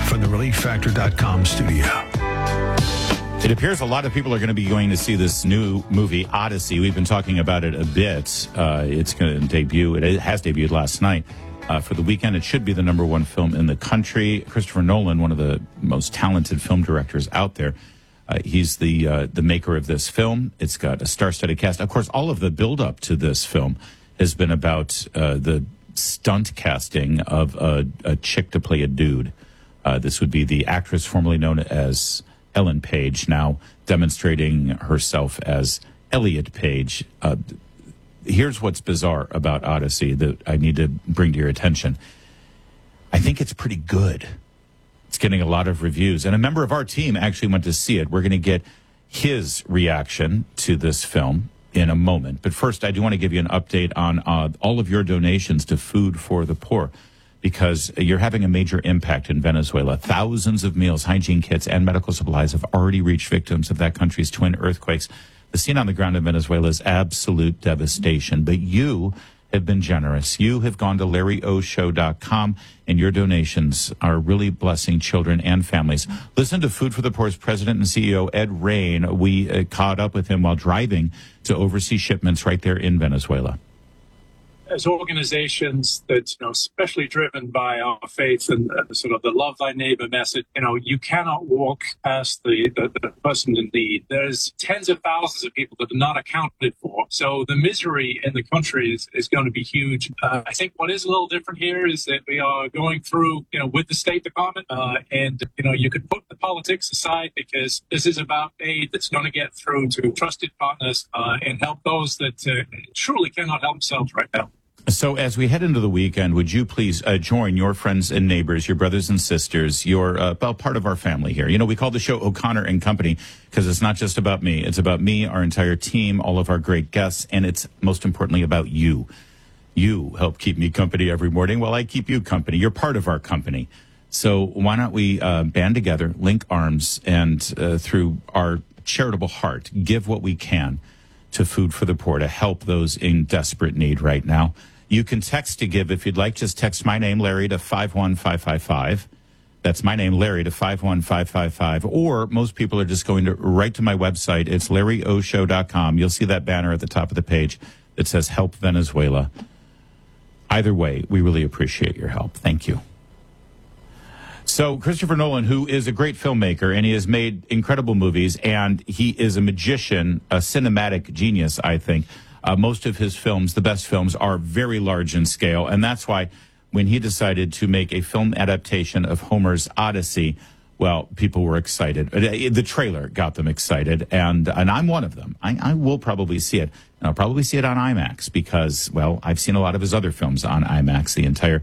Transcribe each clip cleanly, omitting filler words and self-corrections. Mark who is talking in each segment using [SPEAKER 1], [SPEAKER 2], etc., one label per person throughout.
[SPEAKER 1] from the ReliefFactor.com studio.
[SPEAKER 2] It appears a lot of people are going to be going to see this new movie, Odyssey. We've been talking about it a bit. It's going to debut. It has debuted last night. For the weekend, it should be the number one film in the country. Christopher Nolan, one of the most talented film directors out there, he's the maker of this film. It's got a star-studded cast. Of course, all of the build-up to this film has been about the stunt casting of a chick to play a dude. This would be the actress formerly known as Ellen Page, now demonstrating herself as Elliot Page. Here's what's bizarre about Odyssey that I need to bring to your attention. I think it's pretty good. It's getting a lot of reviews. And a member of our team actually went to see it. We're going to get his reaction to this film in a moment. But first, I do want to give you an update on all of your donations to Food for the Poor, because you're having a major impact in Venezuela. Thousands of meals, hygiene kits, and medical supplies have already reached victims of that country's twin earthquakes. The scene on the ground in Venezuela is absolute devastation, but you have been generous. You have gone to LarryOShow.com, and your donations are really blessing children and families. Listen to Food for the Poor's president and CEO, Ed Rain. We caught up with him while driving to oversee shipments right there in Venezuela.
[SPEAKER 3] As organizations that, especially driven by our faith and sort of the love thy neighbor message, you cannot walk past the person in need. There's tens of thousands of people that are not accounted for. So the misery in the country is going to be huge. I think what is a little different here is that we are going through, with the State Department, and you could put the politics aside, because this is about aid that's going to get through to trusted partners and help those that truly cannot help themselves right now.
[SPEAKER 2] So as we head into the weekend, would you please join your friends and neighbors, your brothers and sisters, your part of our family here. We call the show O'Connor and Company because it's not just about me. It's about me, our entire team, all of our great guests, and it's most importantly about you. You help keep me company every morning while I keep you company. You're part of our company. So why not we band together, link arms, and through our charitable heart, give what we can to Food for the Poor to help those in desperate need right now. You can text to give if you'd like. Just text my name, Larry, to 51555. That's my name, Larry, to 51555. Or most people are just going right to my website. It's LarryOShow.com. You'll see that banner at the top of the page that says Help Venezuela. Either way, we really appreciate your help. Thank you. So Christopher Nolan, who is a great filmmaker, and he has made incredible movies, and he is a magician, a cinematic genius, I think. Most of his films, the best films, are very large in scale, and that's why when he decided to make a film adaptation of Homer's Odyssey, well, people were excited. The trailer got them excited, and I'm one of them. I will probably see it. And I'll probably see it on IMAX because, well, I've seen a lot of his other films on IMAX, the entire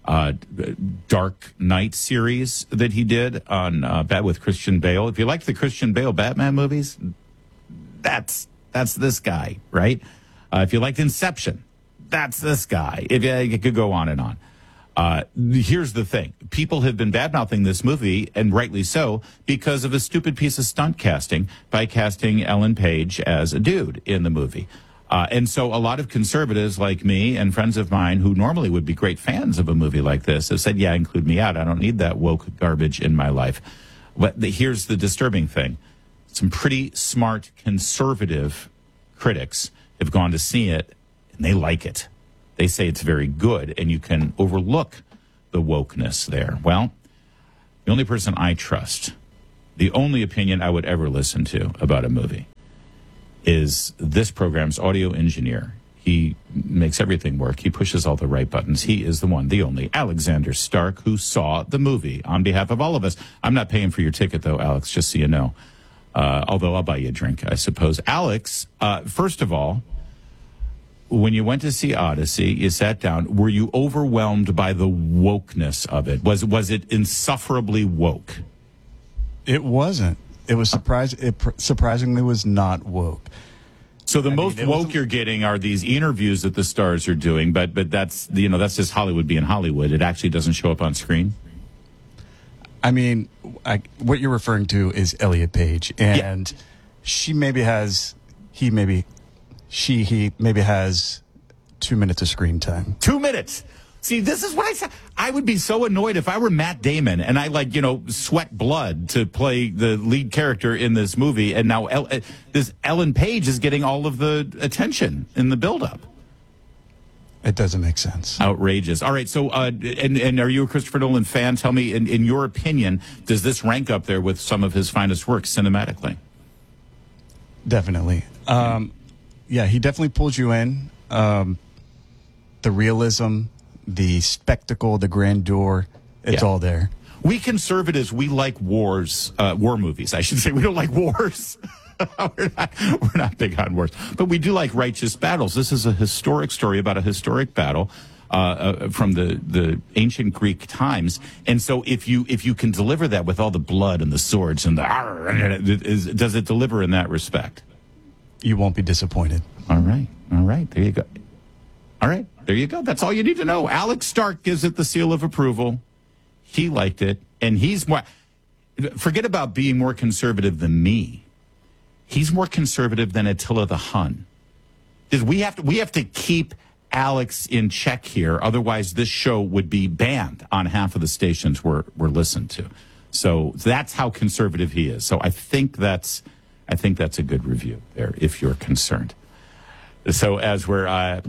[SPEAKER 2] Dark Knight series that he did on with Christian Bale. If you liked the Christian Bale Batman movies, that's this guy, right? If you liked Inception, that's this guy. It could go on and on. Here's the thing. People have been bad-mouthing this movie, and rightly so, because of a stupid piece of stunt casting by casting Ellen Page as a dude in the movie. And so a lot of conservatives like me and friends of mine who normally would be great fans of a movie like this have said, yeah, include me out. I don't need that woke garbage in my life. But here's the disturbing thing. Some pretty smart conservative critics have gone to see it, and they like it. They say it's very good, and you can overlook the wokeness there. Well, the only person I trust, the only opinion I would ever listen to about a movie is this program's audio engineer. He makes everything work. He pushes all the right buttons. He is the one, the only, Alexander Stark, who saw the movie on behalf of all of us. I'm not paying for your ticket, though, Alex, just so you know. Although I'll buy you a drink, I suppose. Alex, first of all, when you went to see Odyssey, you sat down. Were you overwhelmed by the wokeness of it? Was it insufferably woke?
[SPEAKER 4] It wasn't. It was surprisingly was not woke.
[SPEAKER 2] So the most woke you're getting are these interviews that the stars are doing, but that's that's just Hollywood being Hollywood. It actually doesn't show up on screen.
[SPEAKER 4] I mean, what you're referring to is Elliot Page, and she maybe has, he maybe has 2 minutes of screen time.
[SPEAKER 2] 2 minutes. See, this is what I said. I would be so annoyed if I were Matt Damon and I sweat blood to play the lead character in this movie, and now this Ellen Page is getting all of the attention in the buildup.
[SPEAKER 4] It doesn't make sense.
[SPEAKER 2] Outrageous. All right, so and are you a Christopher Nolan fan? Tell me, in your opinion, does this rank up there with some of his finest works cinematically?
[SPEAKER 4] Definitely. Yeah, he definitely pulls you in. The realism, the spectacle, the grandeur, it's all there.
[SPEAKER 2] We conservatives, we like war movies, I should say. We don't like wars. we're not big on wars. But we do like righteous battles. This is a historic story about a historic battle from the ancient Greek times. And so if you can deliver that with all the blood and the swords and does it deliver in that respect?
[SPEAKER 4] You won't be disappointed.
[SPEAKER 2] All right. There you go. All right. There you go. That's all you need to know. Alex Stark gives it the seal of approval. He liked it. And he's more... Forget about being more conservative than me. He's more conservative than Attila the Hun. We have to keep Alex in check here. Otherwise, this show would be banned on half of the stations we're listened to. So that's how conservative he is. So I think that's a good review there, if you're concerned. So as we're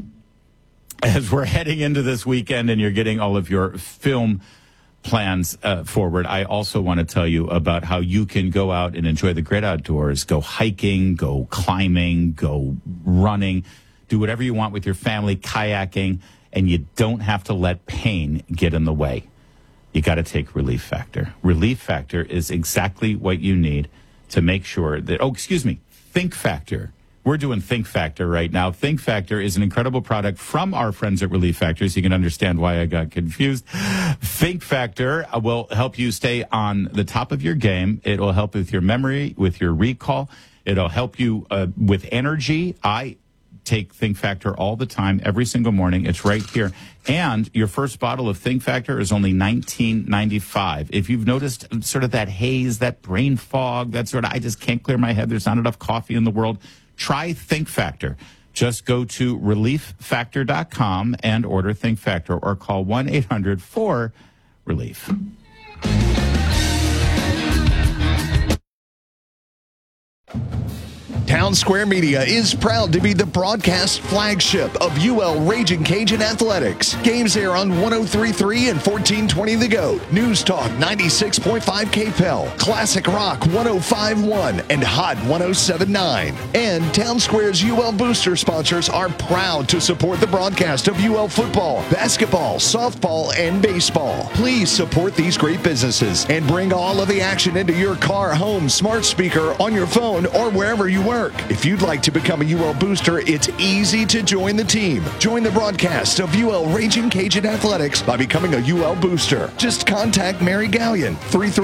[SPEAKER 2] heading into this weekend and you're getting all of your film plans forward, I also want to tell you about how you can go out and enjoy the great outdoors, go hiking, go climbing, go running, do whatever you want with your family, kayaking, and you don't have to let pain get in the way. You got to take Relief Factor. Relief Factor is exactly what you need to make sure that, Think Factor. We're doing Think Factor right now. Think Factor is an incredible product from our friends at Relief Factor, so you can understand why I got confused. Think Factor will help you stay on the top of your game. It will help with your memory, with your recall. It'll help you with energy. I take Think Factor all the time, every single morning. It's right here. And your first bottle of Think Factor is only $19.95. If you've noticed sort of that haze, that brain fog, that sort of, I just can't clear my head, there's not enough coffee in the world, try Think Factor. Just go to relieffactor.com and order Think Factor or call 1-800-4-RELIEF.
[SPEAKER 5] Town Square Media is proud to be the broadcast flagship of UL Raging Cajun Athletics. Games air on 103.3 and 1420 The Goat, News Talk 96.5 KPEL, Classic Rock 105.1, and Hot 107.9. And Town Square's UL Booster sponsors are proud to support the broadcast of UL football, basketball, softball, and baseball. Please support these great businesses and bring all of the action into your car, home, smart speaker, on your phone, or wherever you work. If you'd like to become a UL Booster, it's easy to join the team. Join the broadcast of UL Raging Cajun Athletics by becoming a UL Booster. Just contact Mary Gallion,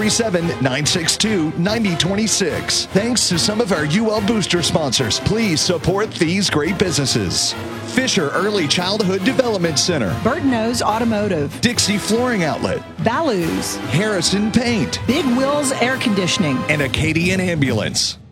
[SPEAKER 5] 337-962-9026. Thanks to some of our UL Booster sponsors, please support these great businesses. Fisher Early Childhood Development Center,
[SPEAKER 6] Burton-O's Automotive,
[SPEAKER 5] Dixie Flooring Outlet,
[SPEAKER 6] Values,
[SPEAKER 5] Harrison Paint,
[SPEAKER 6] Big Wheels Air Conditioning,
[SPEAKER 5] and Acadian Ambulance.